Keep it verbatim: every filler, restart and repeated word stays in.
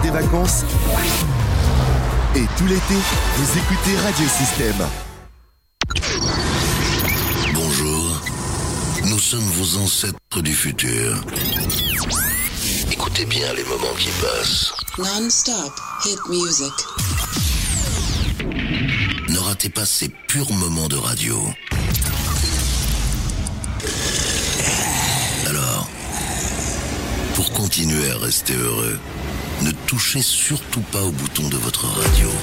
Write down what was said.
des vacances et tout l'été, vous écoutez Radio Système. Bonjour, nous sommes vos ancêtres du futur. Écoutez bien les moments qui passent. Non-stop hit music. Ne ratez pas ces purs moments de radio. Alors, pour continuer à rester heureux, ne touchez surtout pas au bouton de votre radio.